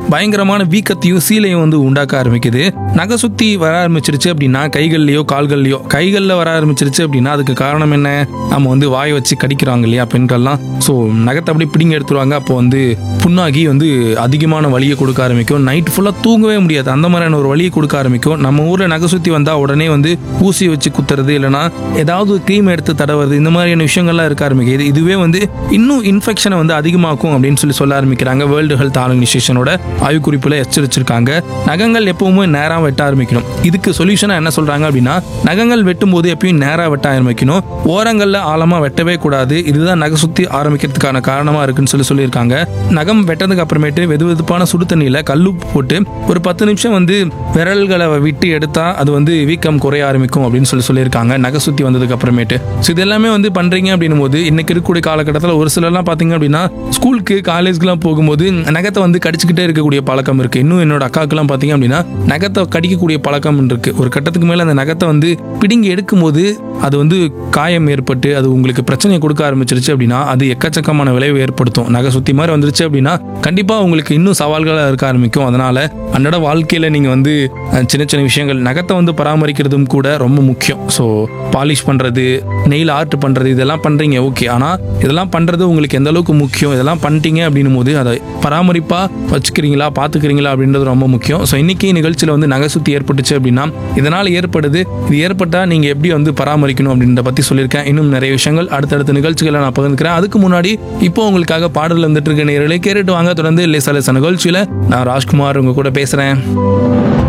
பயங்கரமான வீக்கத்தையும் சீலையும் வந்து உண்டாக்க ஆரம்பிக்குது. நகை சுத்தி வர ஆரம்பிச்சிருச்சு அப்படின்னா கைகள்லயோ கால்கள்லயோ, கைகளில் வர ஆரம்பிச்சிருச்சு அப்படின்னா அதுக்கு காரணம் என்ன? நம்ம வந்து வாயை வச்சு கடிக்கிறாங்க இல்லையா பெண்கள்லாம். ஸோ நகத்தை அப்படியே பிடிங்க எடுத்துருவாங்க. அப்போ வந்து புண்ணாகி வந்து அதிகமான வலியை கொடுக்க ஆரம்பிக்கும். நைட் ஃபுல்லாக தூங்கவே முடியாது. அந்த மாதிரியான ஒரு வலியை கொடுக்க ஆரம்பிக்கும். நம்ம ஊரில் நகை சுற்றி வந்தால் உடனே வந்து ஊசி வச்சு குத்துறது, இல்லைனா ஏதாவது க்ரீம் எடுத்து தடவுறது, இந்த மாதிரியான விஷயங்கள்லாம் இருக்க ஆரம்பிக்குது. இதுவே வந்து இன்னும் இன்ஃபெக்ஷனை வந்து அதிகமாக்கும் அப்படின்னு சொல்ல ஆரம்பிக்கிறாங்க. World health ஆர்கனைசேஷனோட ஆய்வுக்குறிப்பில் எச்சரிச்சிருக்காங்க. நகங்கள் எப்பவுமே நேராக வெட்ட ஆரம்பிக்கணும். இதுக்கு சொல்யூஷனாக என்ன சொல்றாங்க அப்படின்னா, நகங்கள் வெட்டும் போது எப்பயும் நேராக வெட்ட ஆரம்பிக்கணும். ஓரங்களில் ஆழமாக வெட்டவே கூடாது. இதுதான் நகை சுத்தி ஆரம்பிக்கிறதுக்கான காரணமா இருக்குன்னு சொல்லியிருக்காங்க. நகம் வெட்டதுக்கு அப்புறமேட்டு வெதுவெதுப்பான சுடு தண்ணியில கல்லுப்பு போட்டு ஒரு 10 நிமிஷம் வந்து விரல்களை விட்டு எடுத்தா அது வந்து வீக்கம் குறைய ஆரம்பிக்கும் அப்படின்னு சொல்லியிருக்காங்க. நகை சுத்தி வந்ததுக்கு அப்புறமேட்டு. ஸோ இது எல்லாமே வந்து பண்றீங்க அப்படின்னும் போது இன்னைக்கு இருக்கக்கூடிய காலகட்டத்தில் ஒரு சிலர்லாம் பார்த்தீங்க அப்படின்னா ஸ்கூலுக்கு காலேஜ்க்குலாம் போகும்போது நகத்தை வந்து கடிச்சுக்கிட்டே இருக்கக்கூடிய பழக்கம் இருக்கு. இன்னும் என்னோட அக்காவுக்குலாம் பார்த்தீங்க அப்படின்னா நகத்தை கடிக்கக்கூடிய பழக்கம் இருக்கு. ஒரு கட்டத்துக்கு மேலே அந்த நகத்தை வந்து பிடுங்கி எடுக்கும்போது அது வந்து காயம் ஏற்பட்டு அது உங்களுக்கு பிரச்சனையை கொடுக்க ஆரம்பிச்சிருச்சு அப்படின்னா அது எக்கச்சக்கமான விளைவு ஏற்படுத்தும். நகை சுத்தி மாதிரி வந்துருச்சு அப்படின்னா கண்டிப்பா உங்களுக்கு இன்னும் சவால்களாக இருக்க ஆரம்பிக்கும். அதனால அன்றாட வாழ்க்கையில நீங்க வந்து சின்ன சின்ன விஷயங்கள், நகத்தை வந்து பராமரிக்கிறதும் கூட ரொம்ப முக்கியம். ஸோ பாலிஷ் பண்றது, நெயில் ஆர்ட் பண்றது, இதெல்லாம் பண்றீங்க ஓகே. ஆனா இதெல்லாம் பண்றது உங்களுக்கு எந்த அளவுக்கு முக்கியம், இதெல்லாம் பண்ணிட்டீங்க அப்படின்னும் போது அதை பராமரிப்பா வச்சுக்கிறீங்களா, பாத்துக்கிறீங்களா அப்படின்றது ரொம்ப முக்கியம். ஸோ இன்னைக்கு நிகழ்ச்சியில வந்து நகை சுத்தி ஏற்பட்டுச்சு அப்படின்னா இதனால் ஏற்படுது, இது ஏற்பட்டா நீங்க எப்படி வந்து பராமரிக்கணும் அப்படின்றத பத்தி சொல்லியிருக்கேன். இன்னும் நிறைய விஷயங்கள் அடுத்தடுத்த நிகழ்ச்சிகளை நான் பகிர்ந்துக்கிறேன். அதுக்கு முன்னாடி இப்போ உங்களுக்காக பாடல் வந்துட்டு இருக்க நேயர்களே கேட்டுட்டு வாங்க. தொடர்ந்து லேசா லேசா நிகழ்ச்சியில நான் ராஜ்குமார் உங்க கூட பேசுறேன்.